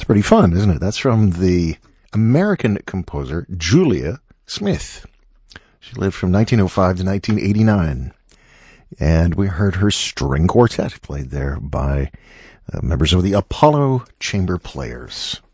pretty fun, isn't it? That's from the American composer Julia Smith. She lived from 1905 to 1989. And we heard her string quartet played there by members of the Apollo Chamber Players.